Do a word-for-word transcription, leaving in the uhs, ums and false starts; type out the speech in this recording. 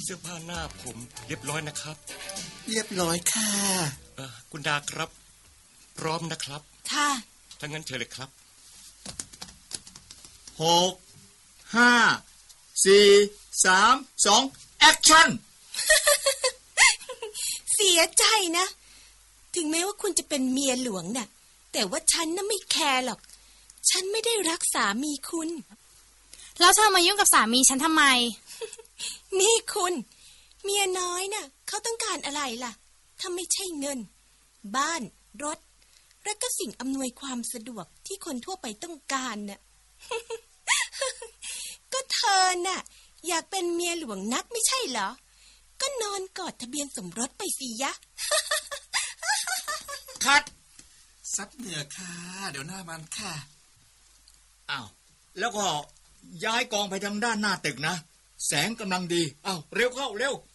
เสื้อผ้าหน้าผมเรียบร้อยนะครับเรียบร้อยค่ะเออคุณดาครับพร้อมนะครับค่ะถ้างั้นเชิญเลยครับหกห้าสี่สามสองแอคชั่นเสียใจนะถึงแม้ว่าคุณจะเป็นเมียหลวงน่ะแต่ว่าฉันน่ะไม่แคร์หรอกฉันไม่ได้รักสามีคุณแล้วเธอมายุ่งกับสามีฉันทำไมนี่คุณเมียน้อยน่ะเขาต้องการอะไรล่ะถ้าไม่ใช่เงินบ้านรถและก็สิ่งอำนวยความสะดวกที่คนทั่วไปต้องการน่ะ ก็เธอน่ะอยากเป็นเมียหลวงนักไม่ใช่เหรอก็นอนกอดทะเบียนสมรสไปสิยะคัดซับเหนือค่ะเดี๋ยวหน้ามันค่ะอ้าวแล้วก็ย้ายกองไปทางด้านหน้าตึกนะแสงกำลังดีอ้าวเร็วเข้าเร็ว